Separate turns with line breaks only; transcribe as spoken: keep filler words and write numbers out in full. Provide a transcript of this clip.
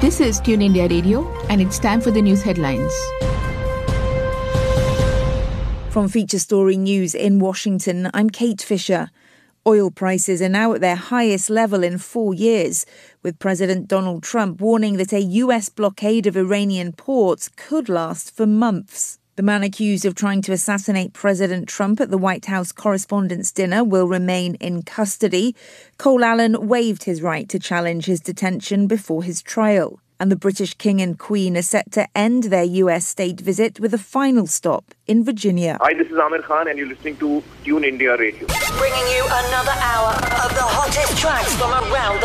This is Tune India Radio, and it's time for the news headlines.
From Feature Story News in Washington, I'm Kate Fisher. Oil prices are now at their highest level in four years, with President Donald Trump warning that a U S blockade of Iranian ports could last for months. The man accused of trying to assassinate President Trump at the White House Correspondents' Dinner will remain in custody. Cole Allen waived his right to challenge his detention before his trial. And the British King and Queen are set to end their U S state visit with a final stop in Virginia.
Hi, this is Amir Khan and you're listening to Tune India Radio.
Bringing you another hour of the hottest tracks from around the